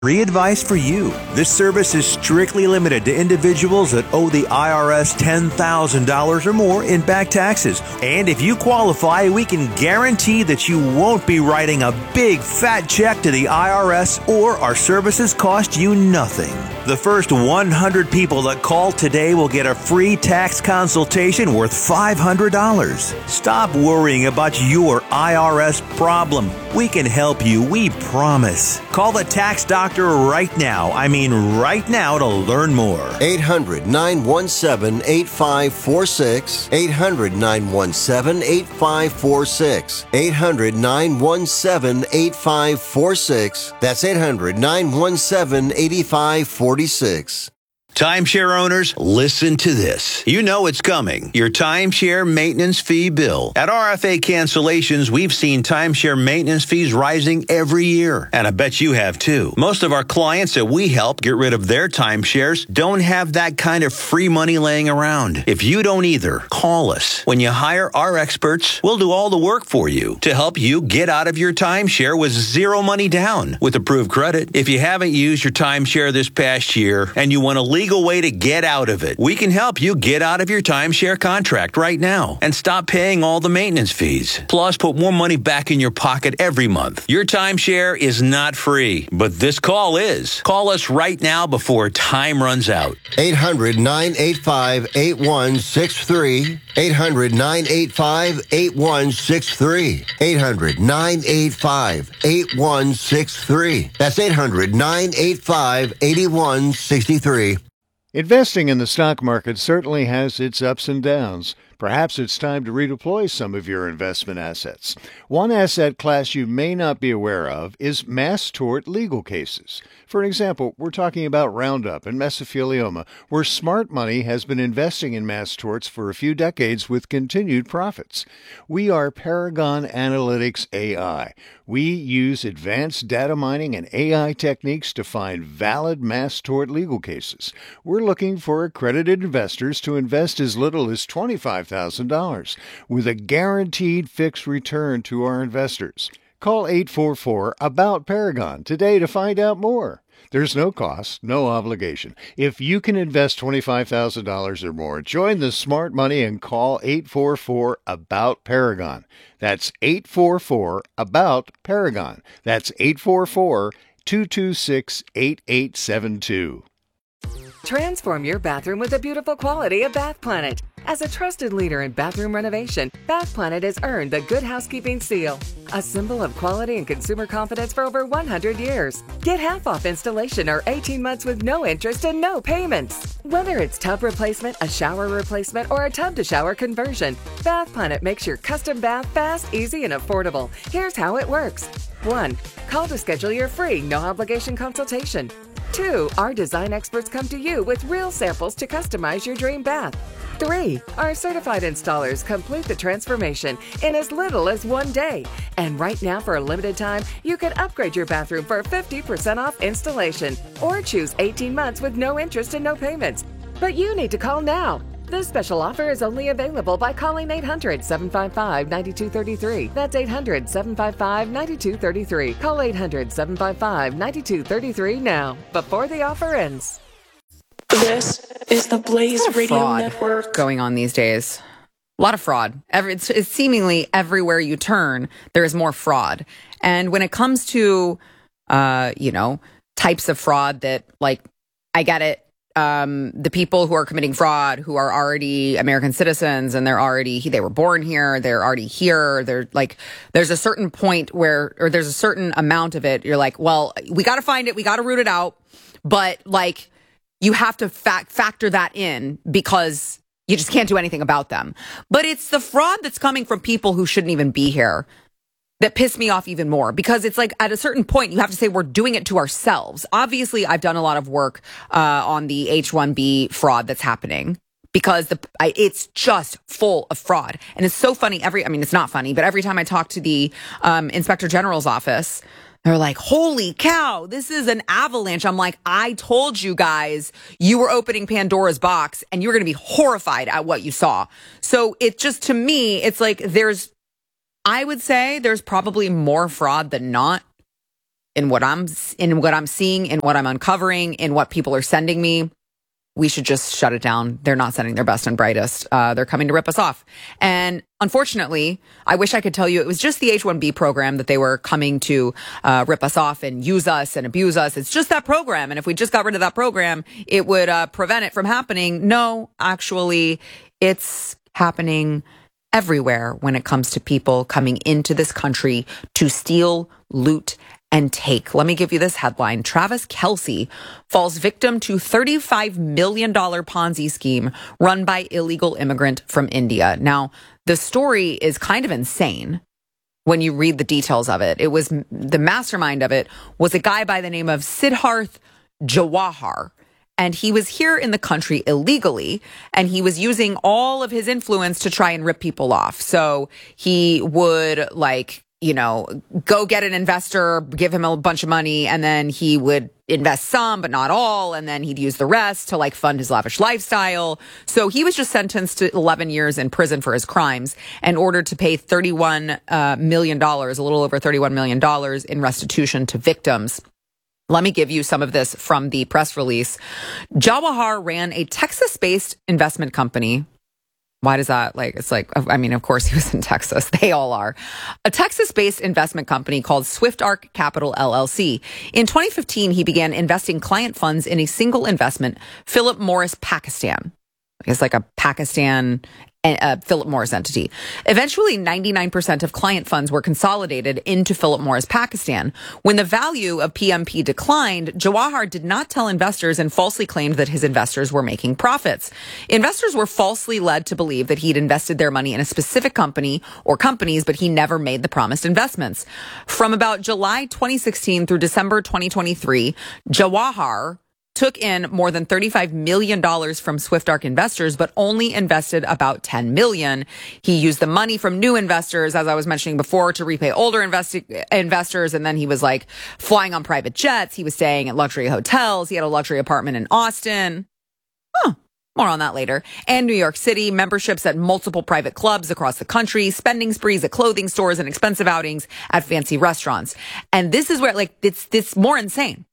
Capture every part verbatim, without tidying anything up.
Free advice for you. This service is strictly limited to individuals that owe the I R S ten thousand dollars or more in back taxes. And if you qualify, we can guarantee that you won't be writing a big fat check to the I R S, or our services cost you nothing. The first one hundred people that call today will get a free tax consultation worth five hundred dollars. Stop worrying about your I R S problem. We can help you, we promise. Call the tax doctor right now. I mean right now to learn more. eight hundred, nine one seven, eight five four six. eight hundred, nine one seven, eight five four six. eight hundred, nine one seven, eight five four six. That's eight hundred, nine one seven, eight five four six. Timeshare owners, listen to this. You know it's coming. Your timeshare maintenance fee bill. At R F A Cancellations, we've seen timeshare maintenance fees rising every year. And I bet you have too. Most of our clients that we help get rid of their timeshares don't have that kind of free money laying around. If you don't either, call us. When you hire our experts, we'll do all the work for you to help you get out of your timeshare with zero money down with approved credit. If you haven't used your timeshare this past year and you want to leave legal way to get out of it, we can help you get out of your timeshare contract right now and stop paying all the maintenance fees. Plus, put more money back in your pocket every month. Your timeshare is not free, but this call is. Call us right now before time runs out. eight hundred, nine eight five, eight one six three. eight hundred, nine eight five, eight one six three. eight hundred, nine eight five, eight one six three. That's eight hundred, nine eight five, eight one six three. Investing in the stock market certainly has its ups and downs. Perhaps it's time to redeploy some of your investment assets. One asset class you may not be aware of is mass tort legal cases. For example, we're talking about Roundup and mesothelioma, where smart money has been investing in mass torts for a few decades with continued profits. We are Paragon Analytics A I. We use advanced data mining and A I techniques to find valid mass tort legal cases. We're looking for accredited investors to invest as little as twenty-five thousand dollars with a guaranteed fixed return to our investors. Call eight four four, ABOUT Paragon today to find out more. There's no cost, no obligation. If you can invest twenty-five thousand dollars or more, join the smart money and call eight four four, ABOUT Paragon. That's eight four four, ABOUT Paragon. That's eight four four, two two six, eight eight seven two. Transform your bathroom with the beautiful quality of Bath Planet. As a trusted leader in bathroom renovation, Bath Planet has earned the Good Housekeeping seal, a symbol of quality and consumer confidence for over one hundred years. Get half off installation or eighteen months with no interest and no payments. Whether it's tub replacement, a shower replacement, or a tub-to-shower conversion, Bath Planet makes your custom bath fast, easy, and affordable. Here's how it works. one. Call to schedule your free, no-obligation consultation. two. Our design experts come to you with real samples to customize your dream bath. three. Our certified installers complete the transformation in as little as one day. And right now, for a limited time, you can upgrade your bathroom for fifty percent off installation or choose eighteen months with no interest and no payments. But you need to call now. This special offer is only available by calling eight hundred, seven five five, nine two three three. That's eight hundred, seven five five, nine two three three. Call eight hundred, seven five five, nine two three three now, before the offer ends. This is the Blaze Radio fraud Network. Going on these days. A lot of fraud. Every, it's, it's seemingly everywhere you turn, there is more fraud. And when it comes to, uh, you know, types of fraud that, like, I get it. Um, the people who are committing fraud, who are already American citizens and they're already, they were born here, they're already here. They're like, there's a certain point where, or there's a certain amount of it. You're like, well, we got to find it. We got to root it out. But like, you have to fa- factor that in because you just can't do anything about them. But it's the fraud that's coming from people who shouldn't even be here that piss me off even more, because it's like at a certain point you have to say we're doing it to ourselves. Obviously, I've done a lot of work uh, on the H one B fraud that's happening because the I, it's just full of fraud. And it's so funny. Every I mean, it's not funny, but every time I talk to the um, Inspector General's office, they're like, holy cow, this is an avalanche. I'm like, I told you guys you were opening Pandora's box and you're going to be horrified at what you saw. So it just, to me, it's like there's, I would say there's probably more fraud than not. in what I'm in what I'm seeing, in what I'm uncovering, in what people are sending me, we should just shut it down. They're not sending their best and brightest. Uh, they're coming to rip us off. And unfortunately, I wish I could tell you it was just the H one B program that they were coming to uh, rip us off and use us and abuse us. It's just that program. And if we just got rid of that program, it would uh, prevent it from happening. No, actually, it's happening everywhere when it comes to people coming into this country to steal, loot, and take. Let me give you this headline. Travis Kelce falls victim to thirty-five million dollars Ponzi scheme run by illegal immigrant from India. Now, the story is kind of insane when you read the details of it. It was the mastermind of it was a guy by the name of Siddharth Jawahar. And he was here in the country illegally, and he was using all of his influence to try and rip people off. So he would, like, you know, go get an investor, give him a bunch of money, and then he would invest some, but not all. And then he'd use the rest to, like, fund his lavish lifestyle. So he was just sentenced to eleven years in prison for his crimes and ordered to pay thirty-one uh, million dollars, a little over thirty-one million dollars in restitution to victims. Let me give you some of this from the press release. Jawahar ran a Texas-based investment company. Why does that, like, it's like, I mean, of course he was in Texas. They all are. A Texas-based investment company called Swift Arc Capital, L L C. In twenty fifteen, he began investing client funds in a single investment, Philip Morris Pakistan. It's like a Pakistan uh, Philip Morris entity. Eventually, ninety-nine percent of client funds were consolidated into Philip Morris Pakistan. When the value of P M P declined, Jawahar did not tell investors and falsely claimed that his investors were making profits. Investors were falsely led to believe that he'd invested their money in a specific company or companies, but he never made the promised investments. From about July twenty sixteen through December twenty twenty-three, Jawahar took in more than thirty-five million dollars from Swift Arc investors, but only invested about ten million dollars. He used the money from new investors, as I was mentioning before, to repay older investi- investors. And then he was like flying on private jets. He was staying at luxury hotels. He had a luxury apartment in Austin. Huh. More on that later. And New York City, memberships at multiple private clubs across the country, spending sprees at clothing stores, and expensive outings at fancy restaurants. And this is where, like, it's, it's more insane.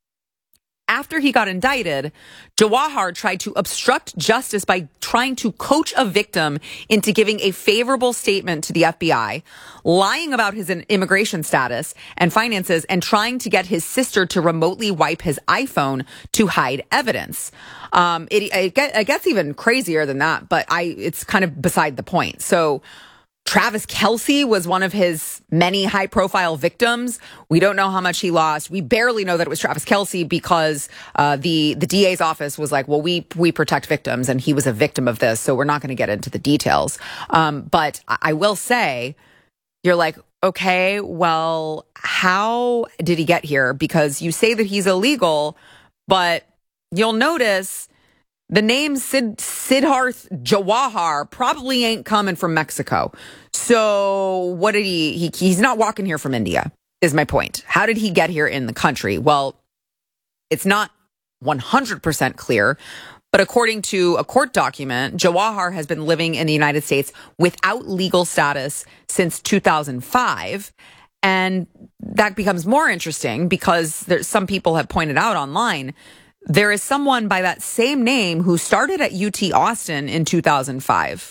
After he got indicted, Jawahar tried to obstruct justice by trying to coach a victim into giving a favorable statement to the F B I, lying about his immigration status and finances, and trying to get his sister to remotely wipe his iPhone to hide evidence. Um, it, it, get, it gets even crazier than that, but I it's kind of beside the point. So Travis Kelce was one of his many high-profile victims. We don't know how much he lost. We barely know that it was Travis Kelce because uh, the the D A's office was like, well, we we protect victims, and he was a victim of this, so we're not going to get into the details. Um, but I, I will say, you're like, okay, well, how did he get here? Because you say that he's illegal, but you'll notice the name Sid, Siddharth Jawahar probably ain't coming from Mexico. So what did he, he, he's not walking here from India, is my point. How did he get here in the country? Well, it's not one hundred percent clear, but according to a court document, Jawahar has been living in the United States without legal status since two thousand five. And that becomes more interesting because there's some people have pointed out online there is someone by that same name who started at U T Austin in two thousand five.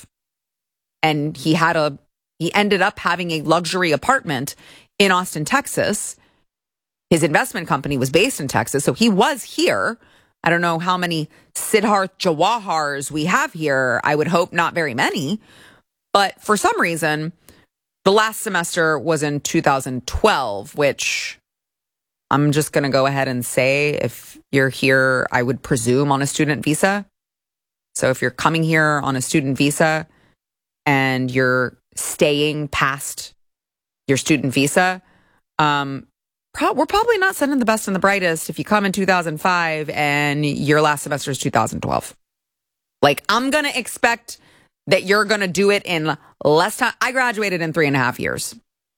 And he had a, he ended up having a luxury apartment in Austin, Texas. His investment company was based in Texas, so he was here. I don't know how many Siddharth Jawahars we have here. I would hope not very many. But for some reason, the last semester was in two thousand twelve, which I'm just going to go ahead and say if you're here, I would presume on a student visa. So if you're coming here on a student visa and you're staying past your student visa, um, pro- we're probably not sending the best and the brightest if you come in two thousand five and your last semester is two thousand twelve. Like, I'm going to expect that you're going to do it in less time. I graduated in three and a half years.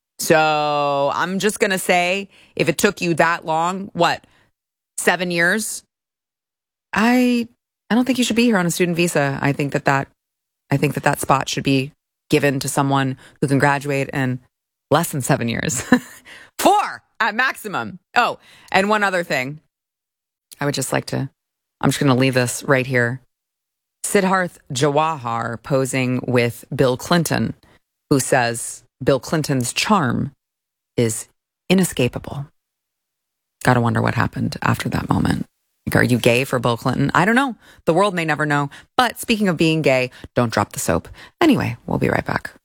So I'm just going to say, if it took you that long, what, seven years? I I don't think you should be here on a student visa. I think that that I think that that spot should be given to someone who can graduate in less than seven years. Four at maximum. Oh, and one other thing. I would just like to, I'm just going to leave this right here. Siddharth Jawahar posing with Bill Clinton, who says Bill Clinton's charm is inescapable. Gotta wonder what happened after that moment. Like, are you gay for Bill Clinton? I don't know. The world may never know. But speaking of being gay, don't drop the soap. Anyway, we'll be right back.